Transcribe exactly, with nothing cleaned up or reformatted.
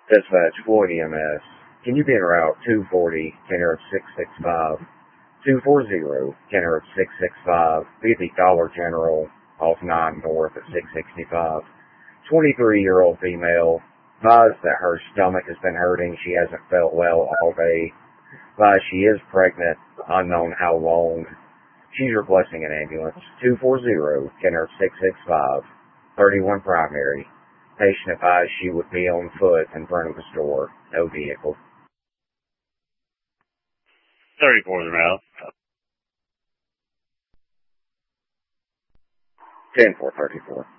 Dispatch, Floyd E M S. Can you be en route two forty, Kenner six six five, two forty, Kenner six six five, be at the Dollar General, off nine North at six sixty-five. twenty-three-year-old female, advised that her stomach has been hurting. She hasn't felt well all day. Advised she is pregnant, unknown how long. She's requesting an ambulance. two forty, Kenner six six five, thirty-one primary. Patient advised she would be on foot in front of the store. No vehicle. thirty-four the route. ten four thirty-four.